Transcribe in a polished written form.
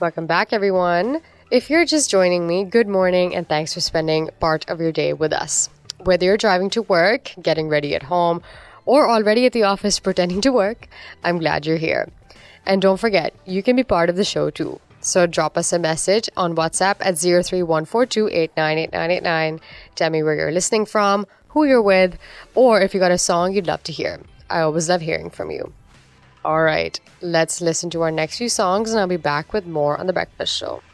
Welcome back, everyone. If you're just joining me, good morning and thanks for spending part of your day with us. Whether you're driving to work, getting ready at home, or already at the office pretending to work, I'm glad you're here. And don't forget, you can be part of the show too. So drop us a message on WhatsApp at 031428988989. Tell me where you're listening from, who you're with, or if you got a song you'd love to hear. I always love hearing from you. All right, let's listen to our next few songs and I'll be back with more on The Breakfast Show.